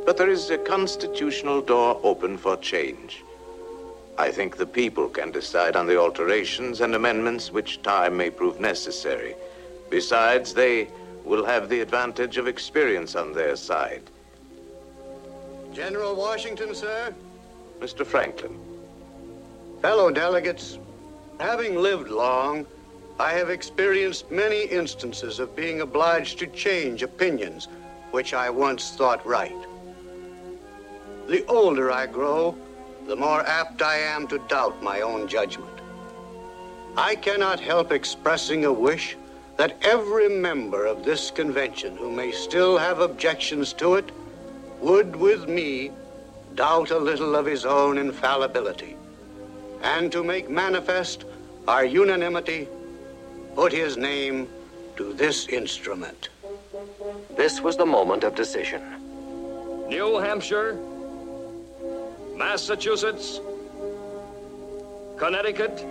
But there is a constitutional door open for change. I think the people can decide on the alterations and amendments which time may prove necessary. Besides, they will have the advantage of experience on their side. General Washington, sir. Mr. Franklin. Fellow delegates, having lived long, I have experienced many instances of being obliged to change opinions which I once thought right. The older I grow, the more apt I am to doubt my own judgment. I cannot help expressing a wish that every member of this convention who may still have objections to it would, with me, doubt a little of his own infallibility, and to make manifest our unanimity, put his name to this instrument. This was the moment of decision. New Hampshire, Massachusetts, Connecticut,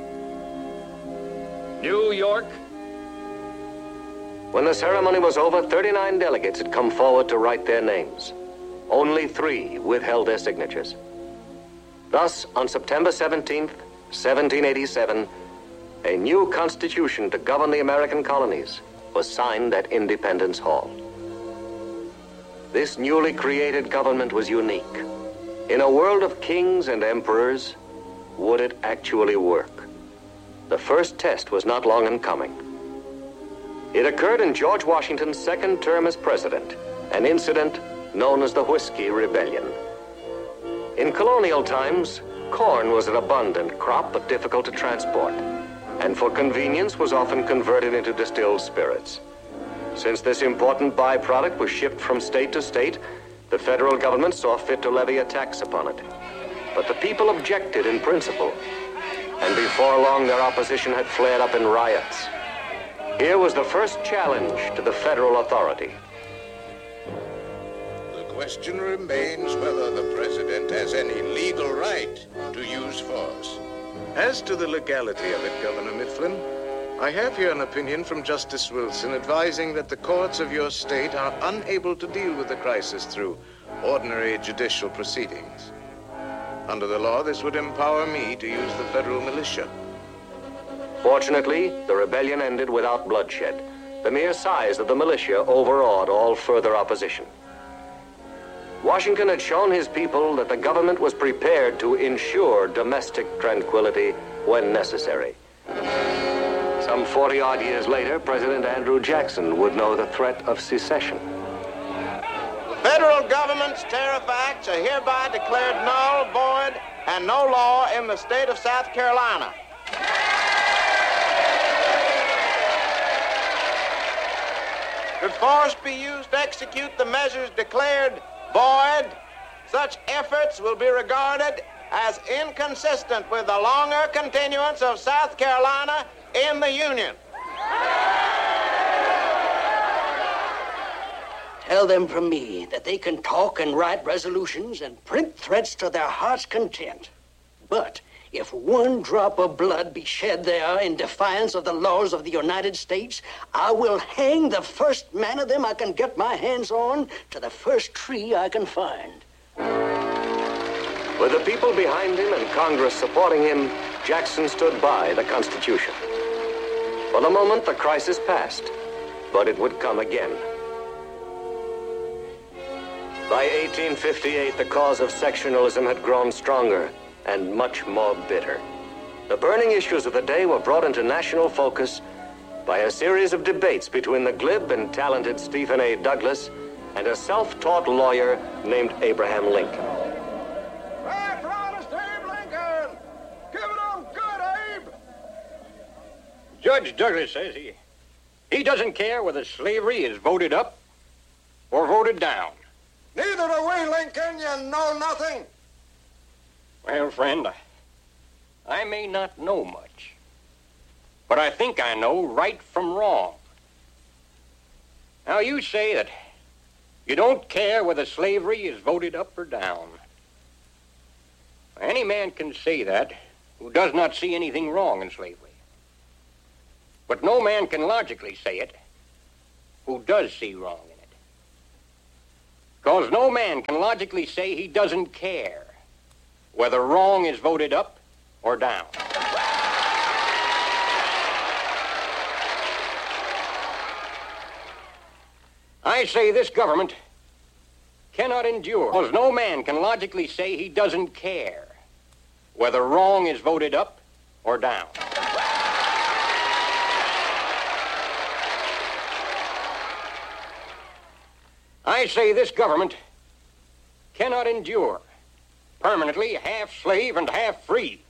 New York. When the ceremony was over, 39 delegates had come forward to write their names. Only 3 withheld their signatures. Thus, on September 17th, 1787, a new constitution to govern the American colonies was signed at Independence Hall. This newly created government was unique. In a world of kings and emperors, would it actually work? The first test was not long in coming. It occurred in George Washington's second term as president, an incident known as the Whiskey Rebellion. In colonial times, corn was an abundant crop but difficult to transport, and for convenience was often converted into distilled spirits. Since this important byproduct was shipped from state to state, the federal government saw fit to levy a tax upon it. But the people objected in principle, and before long their opposition had flared up in riots. Here was the first challenge to the federal authority. The question remains whether the president has any legal right to use force. As to the legality of it, Governor Mifflin, I have here an opinion from Justice Wilson advising that the courts of your state are unable to deal with the crisis through ordinary judicial proceedings. Under the law, this would empower me to use the federal militia. Fortunately, the rebellion ended without bloodshed. The mere size of the militia overawed all further opposition. Washington had shown his people that the government was prepared to ensure domestic tranquility when necessary. Some 40-odd years later, President Andrew Jackson would know the threat of secession. The federal government's tariff acts are hereby declared null, void, and no law in the state of South Carolina. Should force be used to execute the measures declared void, such efforts will be regarded as inconsistent with the longer continuance of South Carolina in the Union. Tell them from me that they can talk and write resolutions and print threats to their heart's content. But if one drop of blood be shed there in defiance of the laws of the United States, I will hang the first man of them I can get my hands on to the first tree I can find. With the people behind him and Congress supporting him, Jackson stood by the Constitution. For the moment, the crisis passed, but it would come again. By 1858, the cause of sectionalism had grown stronger and much more bitter. The burning issues of the day were brought into national focus by a series of debates between the glib and talented Stephen A. Douglas and a self-taught lawyer named Abraham Lincoln. Right, honest Abe Lincoln! Give it up good, Abe! Judge Douglas says he doesn't care whether slavery is voted up or voted down. Neither do we, Lincoln. You know nothing. Well, friend, I may not know much, but I think I know right from wrong. Now, you say that you don't care whether slavery is voted up or down. Any man can say that who does not see anything wrong in slavery. But no man can logically say it who does see wrong in it. Because no man can logically say he doesn't care whether wrong is voted up or down. I say this government cannot endure, because no man can logically say he doesn't care whether wrong is voted up or down. I say this government cannot endure permanently half slave and half free.